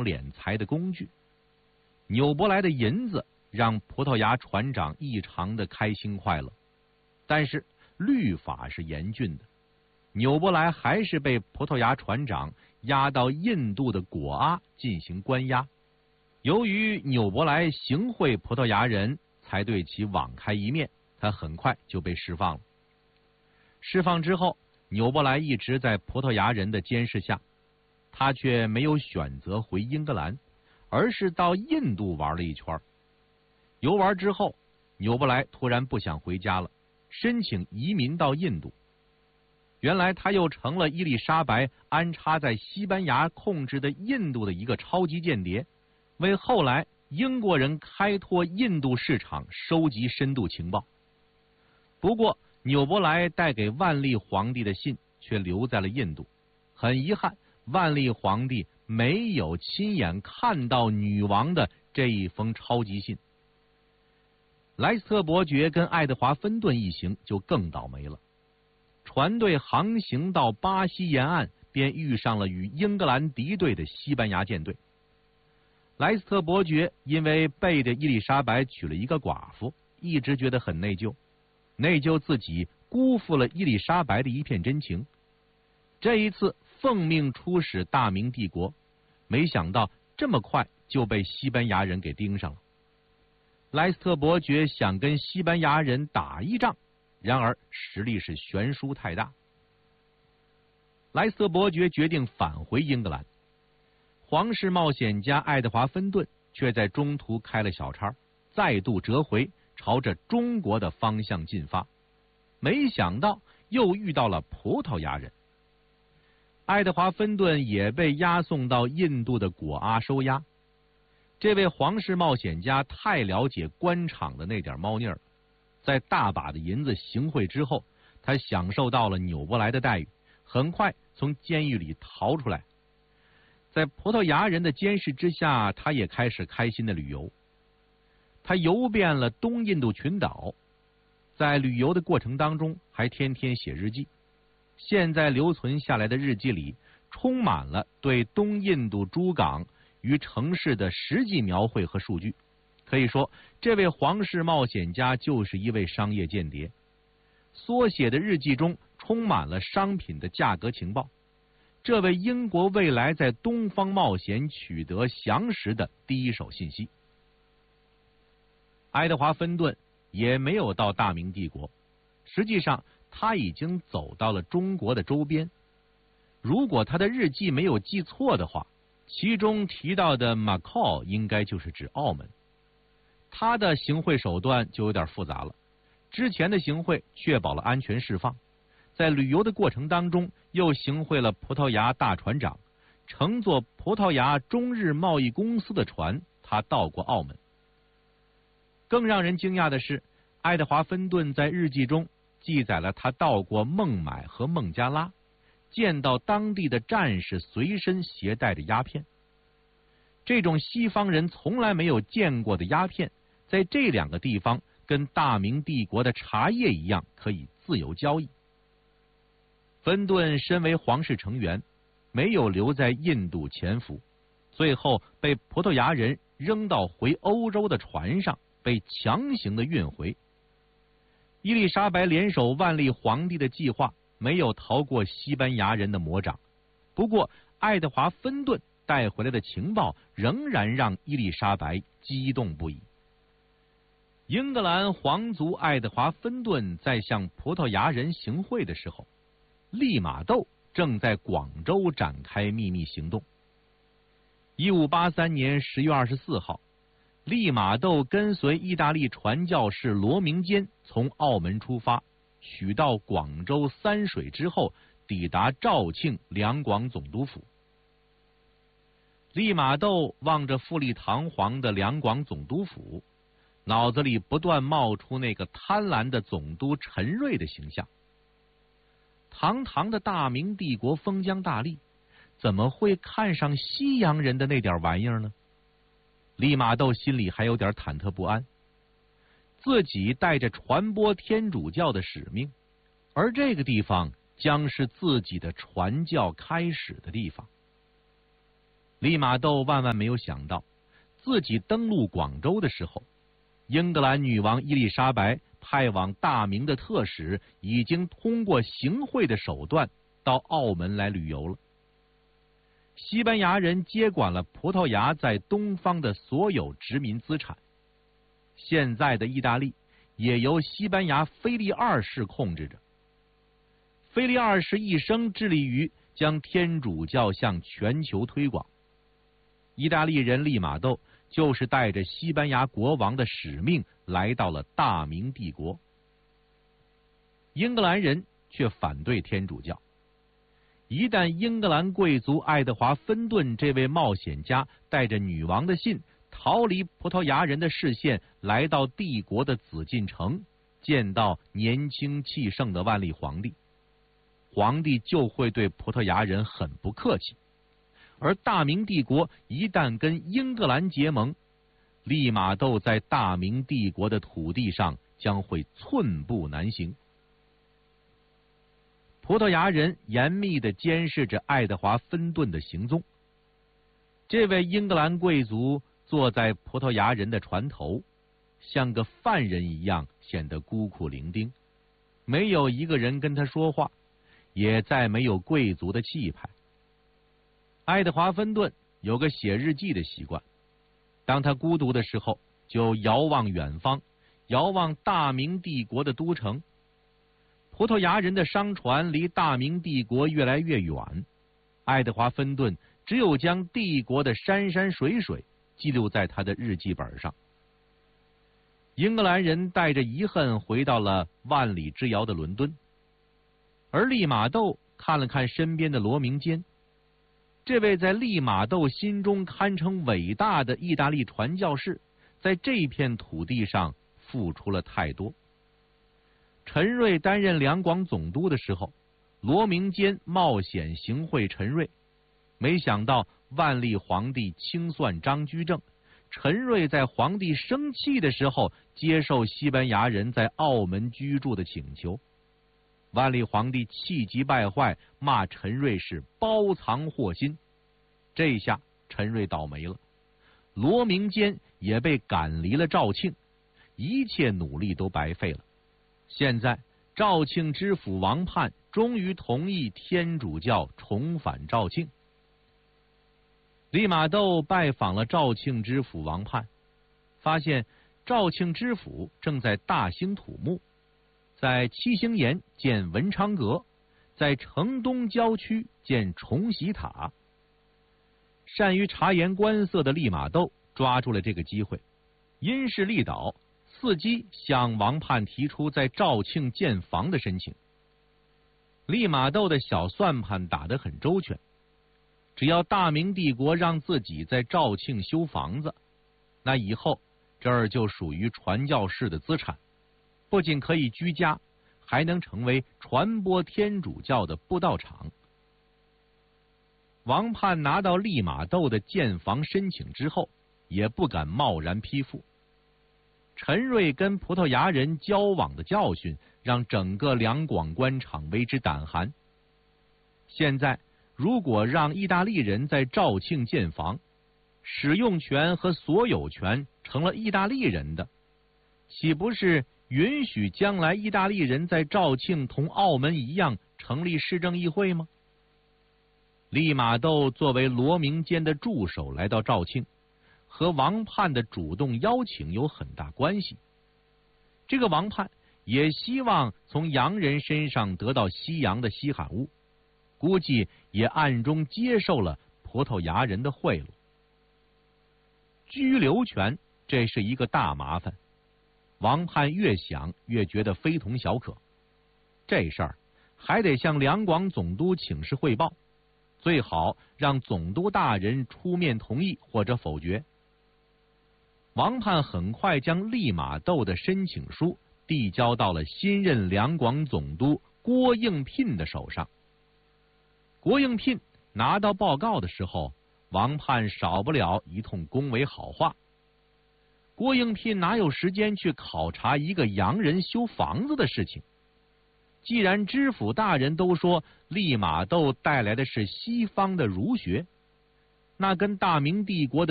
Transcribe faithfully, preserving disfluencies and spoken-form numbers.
偿敛财的工具。纽伯来的银子让葡萄牙船长异常的开心快乐，但是律法是严峻的，纽伯来还是被葡萄牙船长押到印度的果阿进行关押。由于纽伯来行贿葡萄牙人，才对其网开一面，他很快就被释放了。释放之后，纽伯来一直在葡萄牙人的监视下，他却没有选择回英格兰，而是到印度玩了一圈。游玩之后，纽伯来突然不想回家了，申请移民到印度。原来他又成了伊丽莎白安插在西班牙控制的印度的一个超级间谍，为后来英国人开拓印度市场收集深度情报。不过纽伯来带给万历皇帝的信却留在了印度，很遗憾，万历皇帝没有亲眼看到女王的这一封超级信。莱斯特伯爵跟爱德华芬顿一行就更倒霉了。船队航行到巴西沿岸，便遇上了与英格兰敌对的西班牙舰队。莱斯特伯爵因为背着伊丽莎白娶了一个寡妇，一直觉得很内疚，内疚自己辜负了伊丽莎白的一片真情。这一次奉命出使大明帝国，没想到这么快就被西班牙人给盯上了。莱斯特伯爵想跟西班牙人打一仗，然而实力是悬殊太大。莱斯特伯爵决定返回英格兰，皇室冒险家爱德华芬顿却在中途开了小差，再度折回，朝着中国的方向进发。没想到又遇到了葡萄牙人，爱德华芬顿也被押送到印度的果阿收押。这位皇室冒险家太了解官场的那点猫腻儿，在大把的银子行贿之后，他享受到了纽伯来的待遇，很快从监狱里逃出来。在葡萄牙人的监视之下，他也开始开心的旅游。他游遍了东印度群岛，在旅游的过程当中还天天写日记。现在留存下来的日记里充满了对东印度诸港与城市的实际描绘和数据。可以说，这位皇室冒险家就是一位商业间谍。缩写的日记中充满了商品的价格情报，这为英国未来在东方冒险取得详实的第一手信息。爱德华芬顿也没有到大明帝国，实际上他已经走到了中国的周边。如果他的日记没有记错的话，其中提到的马考应该就是指澳门。他的行贿手段就有点复杂了，之前的行贿确保了安全释放，在旅游的过程当中又行贿了葡萄牙大船长，乘坐葡萄牙中日贸易公司的船，他到过澳门。更让人惊讶的是，爱德华芬顿在日记中记载了他到过孟买和孟加拉，见到当地的战士随身携带的鸦片。这种西方人从来没有见过的鸦片，在这两个地方跟大明帝国的茶叶一样，可以自由交易。芬顿身为皇室成员，没有留在印度潜伏，最后被葡萄牙人扔到回欧洲的船上，被强行的运回。伊丽莎白联手万历皇帝的计划没有逃过西班牙人的魔掌，不过爱德华芬顿带回来的情报仍然让伊丽莎白激动不已。英格兰皇族爱德华芬顿在向葡萄牙人行贿的时候，利玛窦正在广州展开秘密行动。一五八三年十月二十四号，利玛窦跟随意大利传教士罗明坚从澳门出发，取到广州三水之后，抵达肇庆两广总督府。利玛窦望着富丽堂皇的两广总督府，脑子里不断冒出那个贪婪的总督陈瑞的形象。堂堂的大明帝国封疆大吏，怎么会看上西洋人的那点玩意儿呢？利玛窦心里还有点忐忑不安。自己带着传播天主教的使命，而这个地方将是自己的传教开始的地方。 利玛窦万万没有想到，自己登陆广州的时候，英格兰女王伊丽莎白派往大明的特使已经通过行贿的手段到澳门来旅游了。西班牙人接管了葡萄牙在东方的所有殖民资产，现在的意大利也由西班牙腓力二世控制着。腓力二世一生致力于将天主教向全球推广，意大利人利玛窦就是带着西班牙国王的使命来到了大明帝国。英格兰人却反对天主教。一旦英格兰贵族爱德华·芬顿这位冒险家带着女王的信逃离葡萄牙人的视线，来到帝国的紫禁城，见到年轻气盛的万历皇帝，皇帝就会对葡萄牙人很不客气。而大明帝国一旦跟英格兰结盟，利玛窦在大明帝国的土地上将会寸步难行。葡萄牙人严密地监视着爱德华·芬顿的行踪。这位英格兰贵族坐在葡萄牙人的船头，像个犯人一样，显得孤苦伶仃，没有一个人跟他说话，也再没有贵族的气派。爱德华·芬顿有个写日记的习惯，当他孤独的时候，就遥望远方，遥望大明帝国的都城。葡萄牙人的商船离大明帝国越来越远，爱德华·芬顿只有将帝国的山山水水记录在他的日记本上。英格兰人带着遗恨回到了万里之遥的伦敦，而利玛窦看了看身边的罗明坚，这位在利玛窦心中堪称伟大的意大利传教士，在这片土地上付出了太多。陈瑞担任两广总督的时候，罗明坚冒险行贿陈瑞，没想到万历皇帝清算张居正，陈瑞在皇帝生气的时候接受西班牙人在澳门居住的请求。万历皇帝气急败坏，骂陈瑞是包藏祸心。这下陈瑞倒霉了，罗明坚也被赶离了肇庆，一切努力都白费了。现在肇庆知府王泮终于同意天主教重返肇庆。利玛窦拜访了肇庆知府王泮，发现肇庆知府正在大兴土木，在七星岩建文昌阁，在城东郊区建崇禧塔。善于察言观色的利玛窦抓住了这个机会，因势利导，伺机向王泮提出在肇庆建房的申请。利玛窦的小算盘打得很周全，只要大明帝国让自己在肇庆修房子，那以后这儿就属于传教士的资产，不仅可以居家，还能成为传播天主教的布道场。王泮拿到利玛窦的建房申请之后，也不敢贸然批复。陈瑞跟葡萄牙人交往的教训，让整个两广官场为之胆寒。现在如果让意大利人在肇庆建房，使用权和所有权成了意大利人的，岂不是允许将来意大利人在肇庆同澳门一样成立市政议会吗？利玛窦作为罗明坚的助手来到肇庆，和王泮的主动邀请有很大关系。这个王泮也希望从洋人身上得到西洋的稀罕物，估计也暗中接受了葡萄牙人的贿赂。居留权这是一个大麻烦，王泮越想越觉得非同小可。这事儿还得向两广总督请示汇报，最好让总督大人出面同意或者否决。王泮很快将利玛窦的申请书递交到了新任两广总督郭应聘的手上。郭应聘拿到报告的时候，王泮少不了一通恭维好话。郭应聘哪有时间去考察一个洋人修房子的事情？既然知府大人都说利玛窦带来的是西方的儒学， 那跟大明帝国的